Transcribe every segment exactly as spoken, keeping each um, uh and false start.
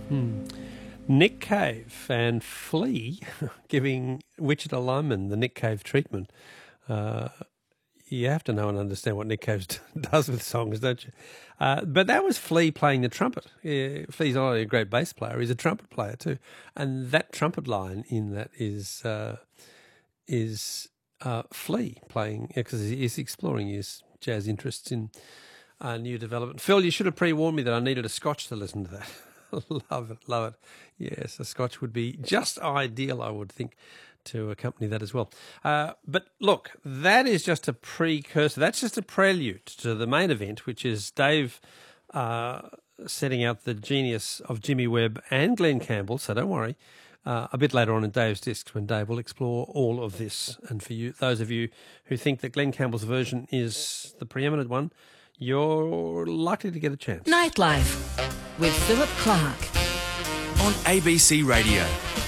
Nick Cave and Flea giving Wichita Lineman the Nick Cave treatment. Uh, you have to know and understand what Nick Cave does with songs, don't you? Uh, but that was Flea playing the trumpet. Yeah, Flea's not only a great bass player, he's a trumpet player too. And that trumpet line in that is uh, is uh, Flea playing, because he's exploring his jazz interests in uh, new development. Phil, you should have pre-warned me that I needed a scotch to listen to that. Love it, love it. Yes, a scotch would be just ideal, I would think, to accompany that as well. Uh, but look, that is just a precursor. That's just a prelude to the main event, which is Dave uh, setting out the genius of Jimmy Webb and Glenn Campbell. So don't worry. Uh, a bit later on in Dave's Discs, when Dave will explore all of this. And for you, those of you who think that Glenn Campbell's version is the preeminent one, you're likely to get a chance. Nightlife with Philip Clark on A B C Radio.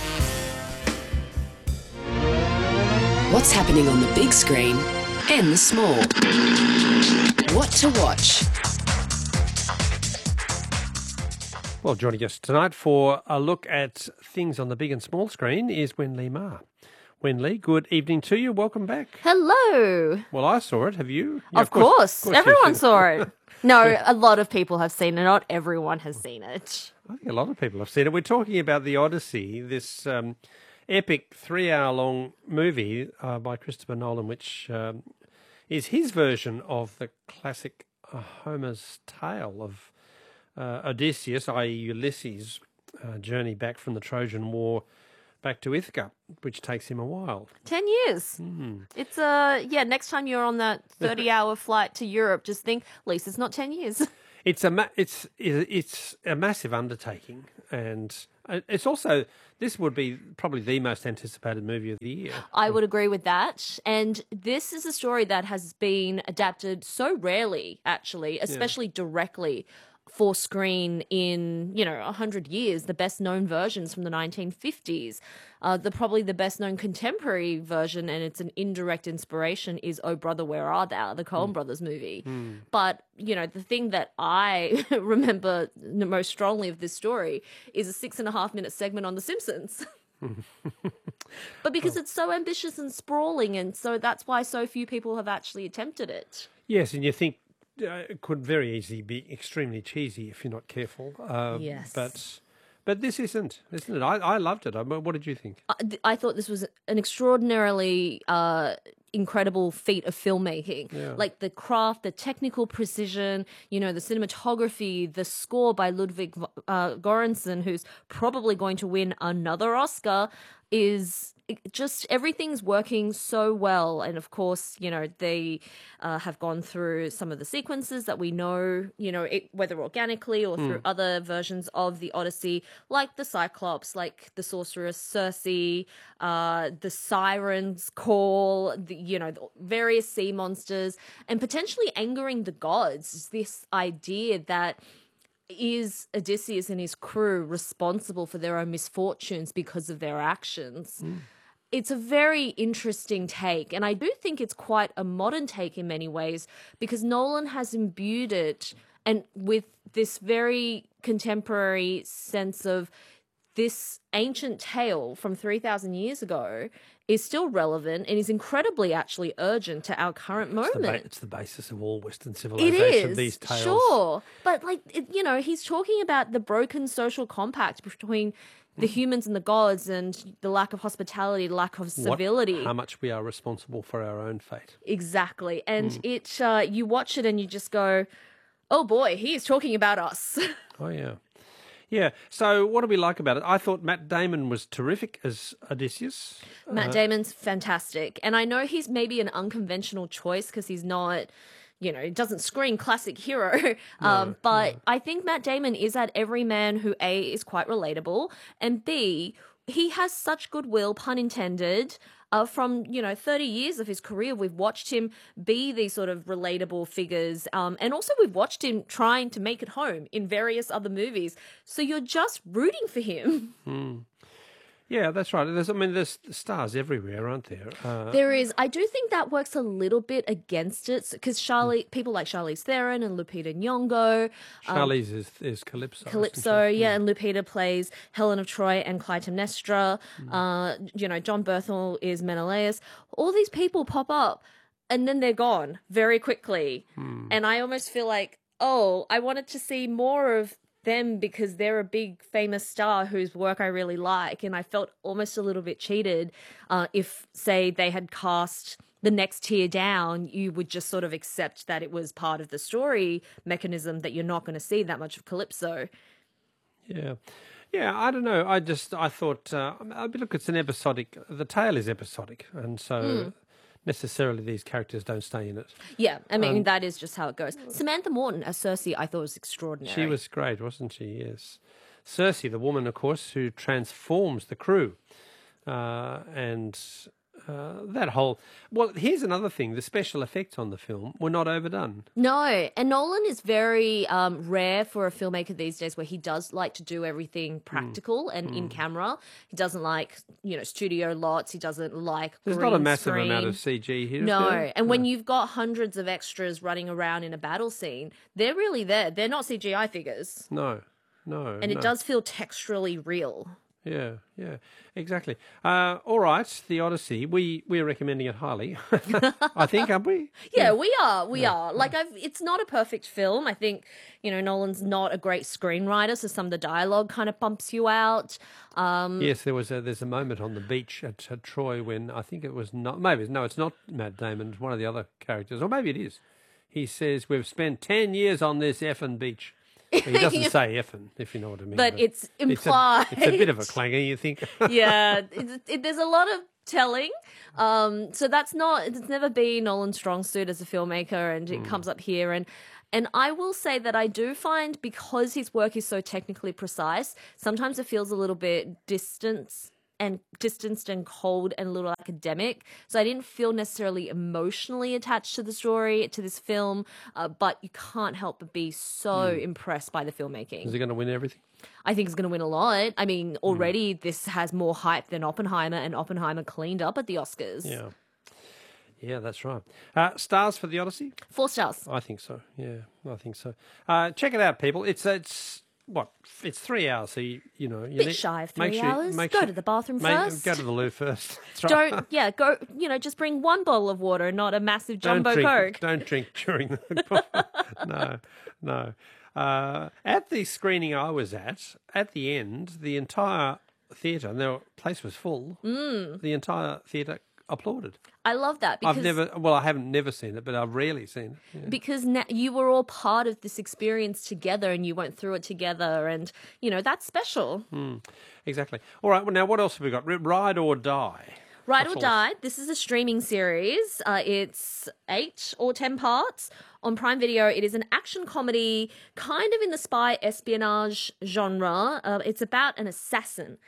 What's happening on the big screen and the small? What to watch? Well, joining us tonight for a look at things on the big and small screen is Wen Lee Ma. Wen Lee, good evening to you. Welcome back. Hello. Well, I saw it. Have you? Yeah, of, course. course. Of course seen Everyone it. saw it. No, a lot of people have seen it. Not everyone has seen it. I think a lot of people have seen it. We're talking about The Odyssey, this um, epic three-hour-long movie uh, by Christopher Nolan, which um, is his version of the classic uh, Homer's tale of uh, Odysseus, that is. Ulysses' uh, journey back from the Trojan War back to Ithaca, which takes him a while. Ten years. Mm. It's, uh, yeah, next time you're on that thirty-hour flight to Europe, just think, at least it's not ten years. It's a ma- it's it's a massive undertaking, and it's also, this would be probably the most anticipated movie of the year. I would agree with that. And this is a story that has been adapted so rarely, actually, especially yeah. directly for screen in, you know, one hundred years. The best known versions from the nineteen fifties. Uh, the probably the best known contemporary version, and it's an indirect inspiration, is Oh Brother, Where Art Thou, the Coen mm. Brothers movie. Mm. But, you know, the thing that I remember most strongly of this story is a six and a half minute segment on The Simpsons. But because oh. it's so ambitious and sprawling, and so that's why so few people have actually attempted it. Yes, and you think uh, it could very easily be extremely cheesy if you're not careful. Um, yes. But... But this isn't, isn't it? I, I loved it. I, what did you think? I, I thought this was an extraordinarily uh, incredible feat of filmmaking. Yeah. Like the craft, the technical precision, you know, the cinematography, the score by Ludwig uh, Göransson, who's probably going to win another Oscar, is just everything's working so well. And of course, you know, they uh, have gone through some of the sequences that we know, you know, it, whether organically or through mm. other versions of the Odyssey, like the Cyclops, like the sorceress Circe, uh, the Sirens call, the, you know, the various sea monsters, and potentially angering the gods. Is this idea that is Odysseus and his crew responsible for their own misfortunes because of their actions? Mm. It's a very interesting take, and I do think it's quite a modern take in many ways, because Nolan has imbued it and with this very contemporary sense of this ancient tale from three thousand years ago is still relevant and is incredibly actually urgent to our current moment. It's the, ba- it's the basis of all Western civilization, it is, these tales. Sure. But, like, it, you know, he's talking about the broken social compact between the humans and the gods, and the lack of hospitality, the lack of civility. What, how much we are responsible for our own fate. Exactly. And mm. it, uh, you watch it and you just go, oh boy, he is talking about us. Oh, yeah. Yeah, so what do we like about it? I thought Matt Damon was terrific as Odysseus. Matt uh, Damon's fantastic. And I know he's maybe an unconventional choice because he's not, you know, doesn't scream classic hero. um, no, but no. I think Matt Damon is that every man who, A, is quite relatable, and B, he has such goodwill, pun intended. Uh, from, you know, thirty years of his career, we've watched him be these sort of relatable figures. Um, and also we've watched him trying to make it home in various other movies. So you're just rooting for him. Hmm. Yeah, that's right. There's, I mean, there's stars everywhere, aren't there? Uh, There is. I do think that works a little bit against it because Charlie, people like Charlize Theron and Lupita Nyong'o, Charlize is, is Calypso. isn't Calypso, she? yeah, and Lupita plays Helen of Troy and Clytemnestra. Uh, you know, John Berthel is Menelaus. All these people pop up, and then they're gone very quickly, and I almost feel like, oh, I wanted to see more of them because they're a big famous star whose work I really like, and I felt almost a little bit cheated uh, if, say, they had cast the next tier down, you would just sort of accept that it was part of the story mechanism that you're not going to see that much of Calypso. Yeah. Yeah, I don't know. I just, I thought, uh, I mean, look, it's an episodic, the tale is episodic, and so necessarily these characters don't stay in it. Yeah, I mean, that is just how it goes. Samantha Morton as Cersei, I thought was extraordinary. She was great, wasn't she? Yes. Cersei, the woman, of course, who transforms the crew. Uh, and uh, that whole... Well, here's another thing. The special effects on the film were not overdone. No, and Nolan is very um, rare for a filmmaker these days where he does like to do everything practical and in camera. He doesn't like, you know, studio lots. He doesn't like There's green not a massive screen. amount of C G here. is No, there? and when you've got hundreds of extras running around in a battle scene, they're really there. They're not C G I figures. No, no. And no. it does feel texturally real. Yeah, yeah, exactly. Uh, all right, The Odyssey. We we're recommending it highly. I think, aren't we? Yeah, we are. We are. Like, I've. It's not a perfect film. I think, you know, Nolan's not a great screenwriter, so some of the dialogue kind of bumps you out. Um, Yes, there was a there's a moment on the beach at, at Troy when I think it was not maybe no, it's not Matt Damon, it's one of the other characters, or maybe it is. He says we've spent ten years on this effing beach. He doesn't say effing, if you know what I mean. But it's implied. It's a, it's a bit of a clanger, you think? yeah, it, it, there's a lot of telling. Um, so that's not. It's never been Nolan's strong suit as a filmmaker, and it comes up here. And and I will say that I do find because his work is so technically precise, sometimes it feels a little bit distant and distanced and cold and a little academic. So I didn't feel necessarily emotionally attached to the story, to this film, uh, but you can't help but be so impressed by the filmmaking. Is he going to win everything? I think it's going to win a lot. I mean, already this has more hype than Oppenheimer, and Oppenheimer cleaned up at the Oscars. Yeah. Yeah, that's right. Uh, stars for The Odyssey? Four stars. I think so. Yeah, I think so. Uh, check it out, people. It's it's what? It's three hours. So you, you know, you Bit need- shy of make three sure- hours. make Go sure- to the bathroom make- first. Go to the loo first. That's right. Don't, yeah, go, you know, just bring one bottle of water, not a massive Don't jumbo drink, Coke. Don't drink during the. no, no. Uh, at the screening I was at, at the end, the entire theatre, and the place was full. Mm. The entire theatre applauded. I love that because I've never, well, I haven't never seen it, but I've rarely seen it. Yeah. because na- you were all part of this experience together and you went through it together, and you know that's special. Exactly. All right. Well, now what else have we got? R- Ride or Die. Ride That's or all. Die. This is a streaming series. Uh, it's eight or ten parts on Prime Video. It is an action comedy, kind of in the spy espionage genre. Uh, it's about an assassin,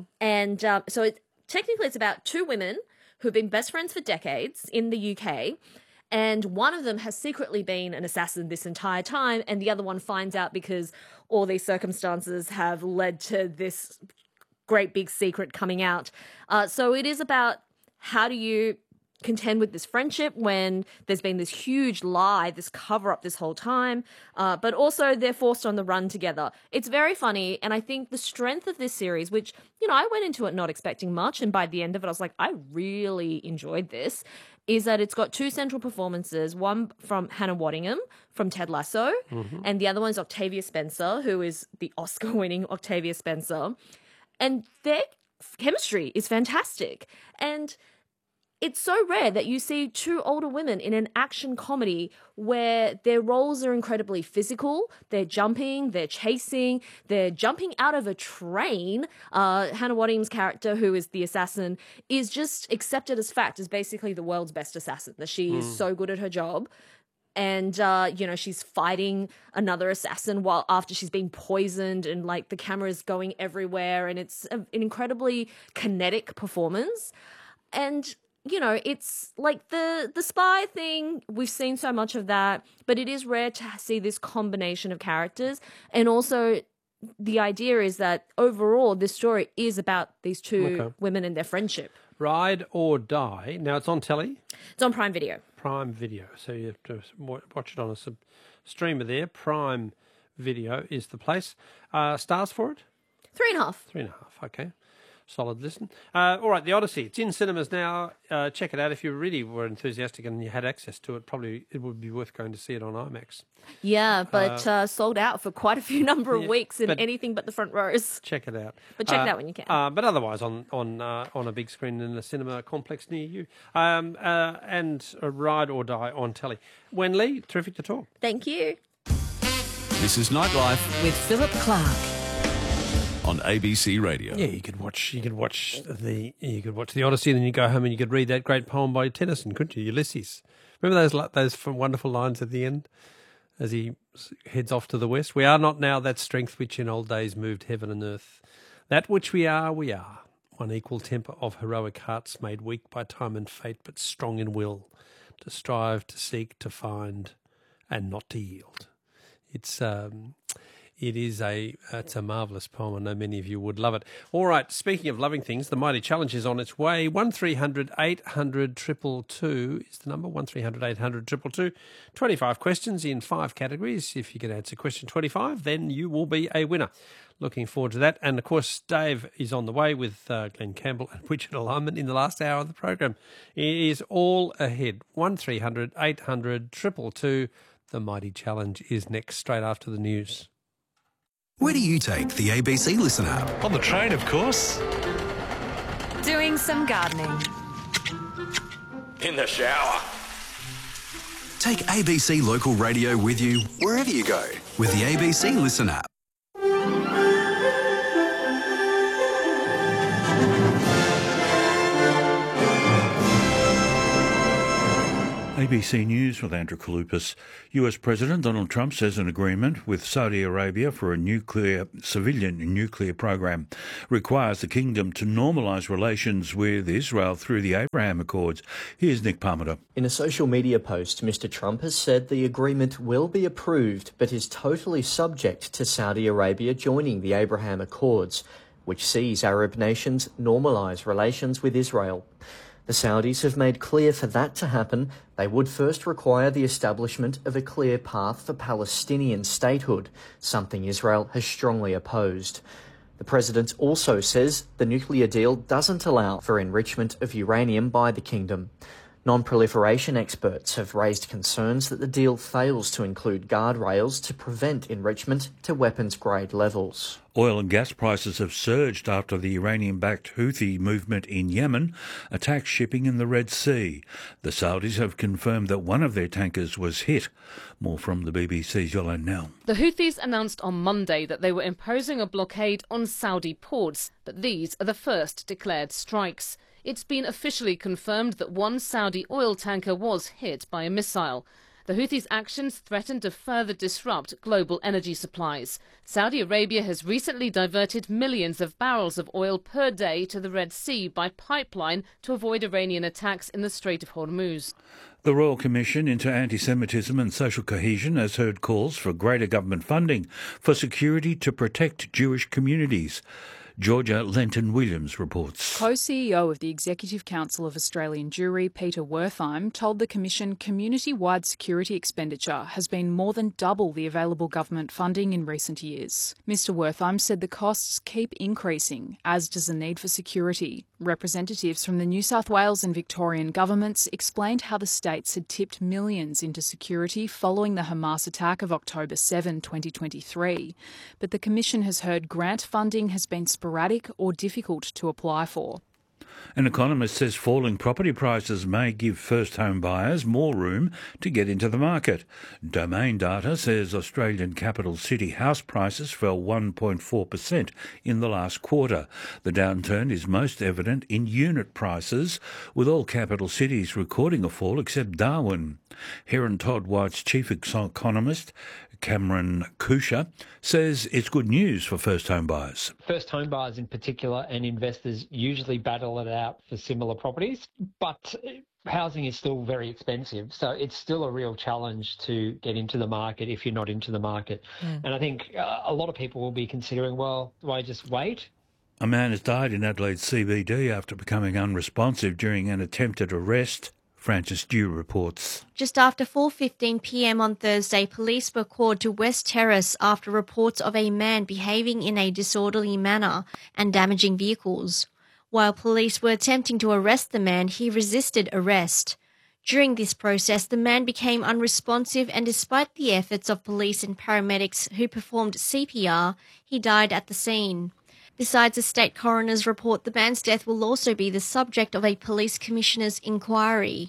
and um, so it, technically it's about two women who've been best friends for decades in the U K. And one of them has secretly been an assassin this entire time, and the other one finds out because all these circumstances have led to this great big secret coming out. Uh, so it is about how do you contend with this friendship when there's been this huge lie, this cover up this whole time, uh, but also they're forced on the run together. It's very funny, and I think the strength of this series, which, you know, I went into it not expecting much, and by the end of it I was like, I really enjoyed this, is that it's got two central performances, one from Hannah Waddingham from Ted Lasso, and the other one's Octavia Spencer, who is the Oscar-winning Octavia Spencer. And their chemistry is fantastic. And it's so rare that you see two older women in an action comedy where their roles are incredibly physical. They're jumping, they're chasing, they're jumping out of a train. Uh, Hannah Waddingham's character, who is the assassin, is just accepted as fact as basically the world's best assassin, that she is so good at her job. And, uh, you know, she's fighting another assassin while after she's been poisoned, and like the camera's going everywhere, and it's a, an incredibly kinetic performance. And, you know, it's like the, the spy thing, we've seen so much of that, but it is rare to see this combination of characters. And also the idea is that overall, this story is about these two Okay. women and their friendship. Ride or Die. Now, it's on telly, It's on Prime Video. Prime Video. So you have to wa- watch it on a sub- streamer there. Prime Video is the place. Uh, stars for it? Three and a half. Three and a half, okay. Solid listen. Uh, all right, The Odyssey. It's in cinemas now. Uh, check it out. If you really were enthusiastic and you had access to it, probably it would be worth going to see it on IMAX. Yeah, but uh, sold out for quite a few number of yeah, weeks in but- anything but the front rows. Check it out. But check Uh, it out when you can. Uh, but otherwise, on on uh, on a big screen in a cinema complex near you. Um, uh, and a Ride or Die on telly. Wen Lee, terrific to talk. Thank you. This is Nightlife With Philip Clark. on A B C Radio. Yeah, you could watch. You could watch the. You could watch the Odyssey, and then you go home and you could read that great poem by Tennyson, couldn't you, Ulysses? Remember those li- those f- wonderful lines at the end, as he s- heads off to the west. We are not now that strength which in old days moved heaven and earth. That which we are, we are. One equal temper of heroic hearts, made weak by time and fate, but strong in will, to strive, to seek, to find, and not to yield. It's um, it is a it's a marvellous poem. I know many of you would love it. All right, speaking of loving things, the Mighty Challenge is on its way. One three hundred eight hundred triple two is the number. One three hundred eight hundred triple two. Twenty-five questions in five categories. If you can answer question twenty-five, then you will be a winner. Looking forward to that. And of course, Dave is on the way with uh, Glenn Campbell and Wichita Lyman in the last hour of the program. It is all ahead. One three hundred eight hundred triple two. The Mighty Challenge is next, straight after the news. Where do you take the A B C Listen app? On the train, of course. Doing some gardening. In the shower. Take A B C Local Radio with you wherever you go with the A B C Listen app. A B C News with Andrew Kalupas. U S President Donald Trump says an agreement with Saudi Arabia for a nuclear civilian nuclear program requires the kingdom to normalise relations with Israel through the Abraham Accords. Here's Nick Parmenter. In a social media post, Mister Trump has said the agreement will be approved but is totally subject to Saudi Arabia joining the Abraham Accords, which sees Arab nations normalise relations with Israel. The Saudis have made clear for that to happen, they would first require the establishment of a clear path for Palestinian statehood, something Israel has strongly opposed. The president also says the nuclear deal doesn't allow for enrichment of uranium by the kingdom. Non-proliferation experts have raised concerns that the deal fails to include guardrails to prevent enrichment to weapons-grade levels. Oil and gas prices have surged after the Iranian-backed Houthi movement in Yemen attacked shipping in the Red Sea. The Saudis have confirmed that one of their tankers was hit. More from the B B C's Yolande Nell. The Houthis announced on Monday that they were imposing a blockade on Saudi ports, but these are the first declared strikes. It's been officially confirmed that one Saudi oil tanker was hit by a missile. The Houthis' actions threaten to further disrupt global energy supplies. Saudi Arabia has recently diverted millions of barrels of oil per day to the Red Sea by pipeline to avoid Iranian attacks in the Strait of Hormuz. The Royal Commission into Anti-Semitism and Social Cohesion has heard calls for greater government funding for security to protect Jewish communities. Georgia Lenton-Williams reports. Co-C E O of the Executive Council of Australian Jewry, Peter Wertheim, told the Commission community-wide security expenditure has been more than double the available government funding in recent years. Mr Wertheim said the costs keep increasing, as does the need for security. Representatives from the New South Wales and Victorian governments explained how the states had tipped millions into security following the Hamas attack of October seventh, twenty twenty-three. But the Commission has heard grant funding has been sporadic or difficult to apply for. An economist says falling property prices may give first home buyers more room to get into the market. Domain data says Australian capital city house prices fell one point four percent in the last quarter. The downturn is most evident in unit prices, with all capital cities recording a fall except Darwin. Heron Todd White's chief economist, Cameron Kusha, says it's good news for first home buyers. First home buyers in particular and investors usually battle sell it out for similar properties. But housing is still very expensive, so it's still a real challenge to get into the market if you're not into the market. Mm. And I think uh, a lot of people will be considering, well, do I just wait? A man has died in Adelaide C B D after becoming unresponsive during an attempted arrest. Francis Dew reports. Just after four fifteen p m on Thursday, police were called to West Terrace after reports of a man behaving in a disorderly manner and damaging vehicles. While police were attempting to arrest the man, he resisted arrest. During this process, the man became unresponsive, and despite the efforts of police and paramedics who performed C P R, he died at the scene. Besides the state coroner's report, the man's death will also be the subject of a police commissioner's inquiry.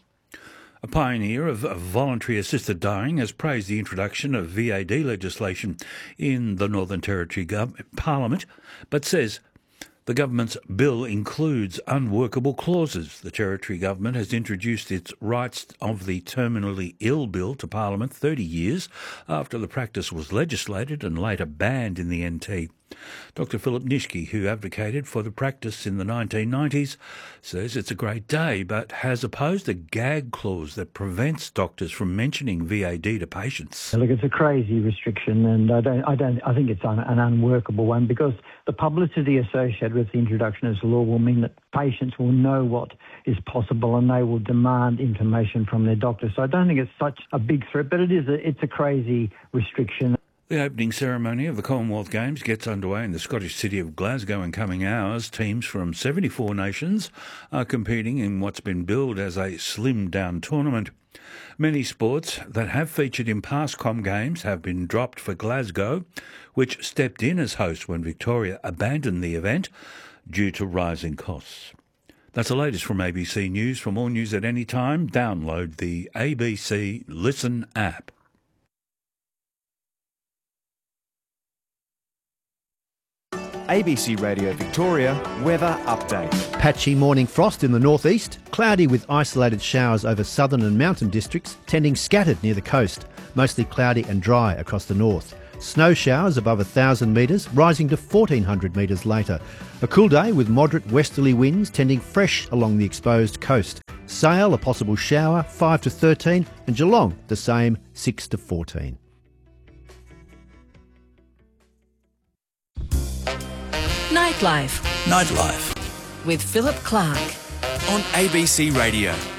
A pioneer of voluntary assisted dying has praised the introduction of V A D legislation in the Northern Territory Gov- Parliament, but says the government's bill includes unworkable clauses. The Territory Government has introduced its Rights of the Terminally Ill Bill to Parliament thirty years after the practice was legislated and later banned in the N T. Doctor Philip Nishke, who advocated for the practice in the nineteen nineties, says it's a great day, but has opposed a gag clause that prevents doctors from mentioning V A D to patients. Look, it's a crazy restriction, and I don't, I don't, I think it's an, an unworkable one, because the publicity associated with the introduction of this law will mean that patients will know what is possible and they will demand information from their doctor. So I don't think it's such a big threat, but it is. A, it's a crazy restriction. The opening ceremony of the Commonwealth Games gets underway in the Scottish city of Glasgow in coming hours. Teams from seventy-four nations are competing in what's been billed as a slimmed-down tournament. Many sports that have featured in past Com Games have been dropped for Glasgow, which stepped in as host when Victoria abandoned the event due to rising costs. That's the latest from A B C News. For more news at any time, download the A B C Listen app. A B C Radio Victoria weather update. Patchy morning frost in the northeast, cloudy with isolated showers over southern and mountain districts, tending scattered near the coast, mostly cloudy and dry across the north. Snow showers above one thousand metres, rising to fourteen hundred metres later. A cool day with moderate westerly winds tending fresh along the exposed coast. Sale, a possible shower, five to thirteen, and Geelong, the same, six to fourteen. Nightlife. Nightlife With Philip Clark. on A B C Radio.